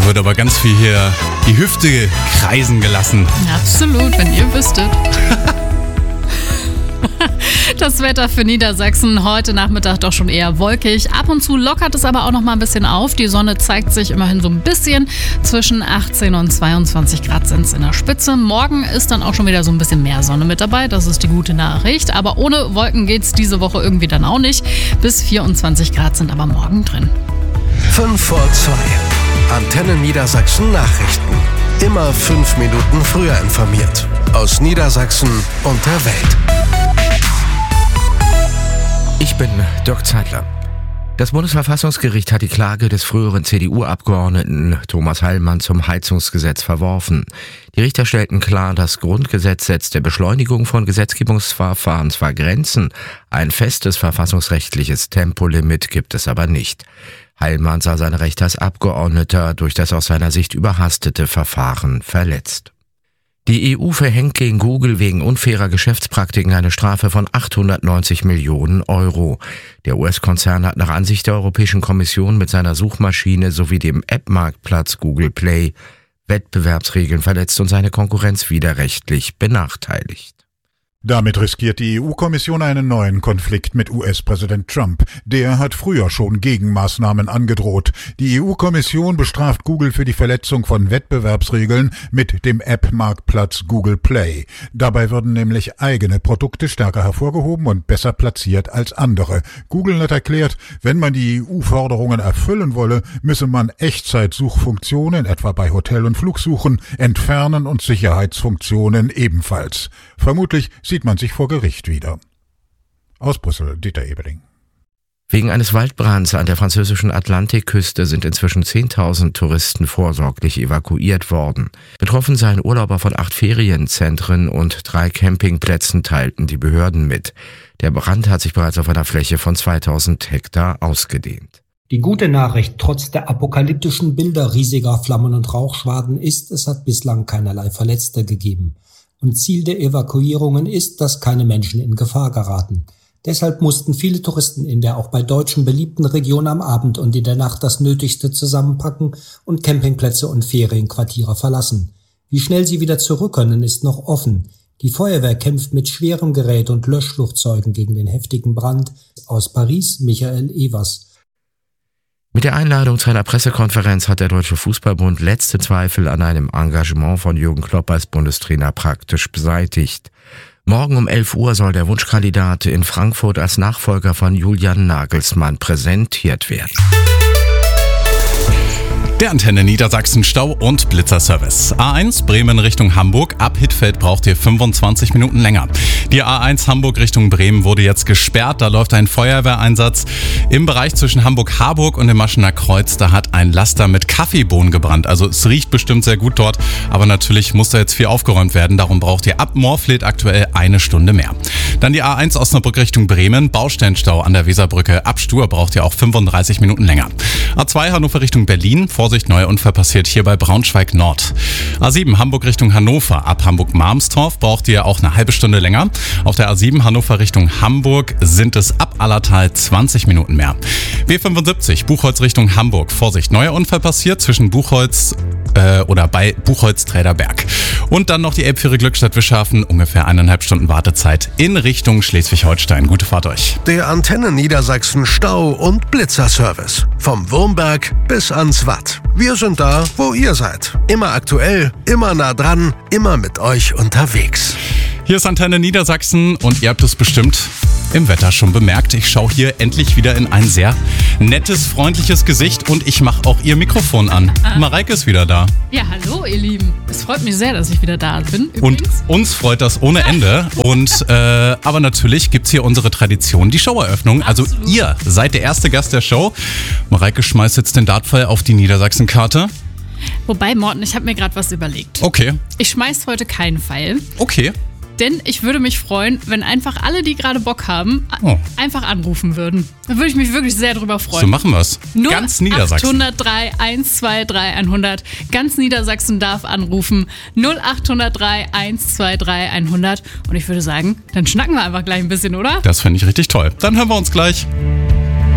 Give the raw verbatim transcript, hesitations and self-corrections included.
wird aber ganz viel hier die Hüfte kreisen gelassen. Absolut, wenn ihr wüsstet. Das Wetter für Niedersachsen heute Nachmittag doch schon eher wolkig. Ab und zu lockert es aber auch noch mal ein bisschen auf. Die Sonne zeigt sich immerhin so ein bisschen. Zwischen achtzehn und zweiundzwanzig Grad sind es in der Spitze. Morgen ist dann auch schon wieder so ein bisschen mehr Sonne mit dabei. Das ist die gute Nachricht. Aber ohne Wolken geht es diese Woche irgendwie dann auch nicht. Bis vierundzwanzig Grad sind aber morgen drin. fünf vor zwei. Antenne Niedersachsen Nachrichten. Immer fünf Minuten früher informiert. Aus Niedersachsen und der Welt. Ich bin Dirk Zeitler. Das Bundesverfassungsgericht hat die Klage des früheren C D U-Abgeordneten Thomas Heilmann zum Heizungsgesetz verworfen. Die Richter stellten klar, das Grundgesetz setzt der Beschleunigung von Gesetzgebungsverfahren zwar Grenzen, ein festes verfassungsrechtliches Tempolimit gibt es aber nicht. Heilmann sah seine Rechte als Abgeordneter durch das aus seiner Sicht überhastete Verfahren verletzt. Die E U verhängt gegen Google wegen unfairer Geschäftspraktiken eine Strafe von achthundertneunzig Millionen Euro. Der U S-Konzern hat nach Ansicht der Europäischen Kommission mit seiner Suchmaschine sowie dem App-Marktplatz Google Play Wettbewerbsregeln verletzt und seine Konkurrenz widerrechtlich benachteiligt. Damit riskiert die E U-Kommission einen neuen Konflikt mit U S-Präsident Trump. Der hat früher schon Gegenmaßnahmen angedroht. Die E U-Kommission bestraft Google für die Verletzung von Wettbewerbsregeln mit dem App-Marktplatz Google Play. Dabei würden nämlich eigene Produkte stärker hervorgehoben und besser platziert als andere. Google hat erklärt, wenn man die E U-Forderungen erfüllen wolle, müsse man Echtzeitsuchfunktionen, etwa bei Hotel- und Flugsuchen, entfernen und Sicherheitsfunktionen ebenfalls. Vermutlich sieht man sich vor Gericht wieder. Aus Brüssel, Dieter Ebeling. Wegen eines Waldbrands an der französischen Atlantikküste sind inzwischen zehntausend Touristen vorsorglich evakuiert worden. Betroffen seien Urlauber von acht Ferienzentren und drei Campingplätzen, teilten die Behörden mit. Der Brand hat sich bereits auf einer Fläche von zweitausend Hektar ausgedehnt. Die gute Nachricht trotz der apokalyptischen Bilder riesiger Flammen und Rauchschwaden ist, es hat bislang keinerlei Verletzte gegeben. Und Ziel der Evakuierungen ist, dass keine Menschen in Gefahr geraten. Deshalb mussten viele Touristen in der auch bei Deutschen beliebten Region am Abend und in der Nacht das Nötigste zusammenpacken und Campingplätze und Ferienquartiere verlassen. Wie schnell sie wieder zurück können, ist noch offen. Die Feuerwehr kämpft mit schwerem Gerät und Löschflugzeugen gegen den heftigen Brand. Aus Paris, Michael Evers. Mit der Einladung zu einer Pressekonferenz hat der Deutsche Fußballbund letzte Zweifel an einem Engagement von Jürgen Klopp als Bundestrainer praktisch beseitigt. Morgen um elf Uhr soll der Wunschkandidat in Frankfurt als Nachfolger von Julian Nagelsmann präsentiert werden. Der Antenne Niedersachsen Stau- und Blitzerservice. A eins Bremen Richtung Hamburg. Ab Hittfeld braucht ihr fünfundzwanzig Minuten länger. Die A eins Hamburg Richtung Bremen wurde jetzt gesperrt. Da läuft ein Feuerwehreinsatz. Im Bereich zwischen Hamburg-Harburg und dem Maschener Kreuz, da hat ein Laster mit Kaffeebohnen gebrannt. Also es riecht bestimmt sehr gut dort, aber natürlich muss da jetzt viel aufgeräumt werden. Darum braucht ihr ab Morfleet aktuell eine Stunde mehr. Dann die A eins Osnabrück Richtung Bremen. Baustellenstau an der Weserbrücke. Ab Stur braucht ihr auch fünfunddreißig Minuten länger. A zwei Hannover Richtung Berlin. Vorsicht, neuer Unfall passiert hier bei Braunschweig Nord. A sieben Hamburg Richtung Hannover. Ab Hamburg-Marmstorf braucht ihr auch eine halbe Stunde länger. Auf der A sieben Hannover Richtung Hamburg sind es ab Allertal zwanzig Minuten mehr. B fünfundsiebzig Buchholz Richtung Hamburg. Vorsicht, neuer Unfall passiert zwischen Buchholz äh, oder bei Buchholz-Träderberg. Und dann noch die Elbfähre Glückstadt-Wischhafen. Ungefähr eineinhalb Stunden Wartezeit in Richtung Schleswig-Holstein. Gute Fahrt euch. Der Antenne Niedersachsen Stau- und Blitzerservice. Vom Wurmberg bis ans Watt. Wir sind da, wo ihr seid. Immer aktuell, immer nah dran, immer mit euch unterwegs. Hier ist Antenne Niedersachsen und ihr habt es bestimmt im Wetter schon bemerkt. Ich schaue hier endlich wieder in ein sehr nettes, freundliches Gesicht und ich mache auch ihr Mikrofon an. Ah. Mareike ist wieder da. Ja, hallo ihr Lieben. Es freut mich sehr, dass ich wieder da bin. Übrigens. Und uns freut das ohne Ende. Und äh, aber natürlich gibt's hier unsere Tradition, die Showeröffnung. Also Absolut. Ihr seid der erste Gast der Show. Mareike schmeißt jetzt den Dartpfeil auf die Niedersachsen-Karte. Wobei, Morten, ich habe mir gerade was überlegt. Okay. Ich schmeiß heute keinen Pfeil. Okay. Denn ich würde mich freuen, wenn einfach alle, die gerade Bock haben, oh. einfach anrufen würden. Da würde ich mich wirklich sehr drüber freuen. So machen wir es. Ganz Niedersachsen. null acht null drei, eins zwei drei, hundert. Ganz Niedersachsen darf anrufen. null acht null drei, eins zwei drei, hundert. Und ich würde sagen, dann schnacken wir einfach gleich ein bisschen, oder? Das fände ich richtig toll. Dann hören wir uns gleich.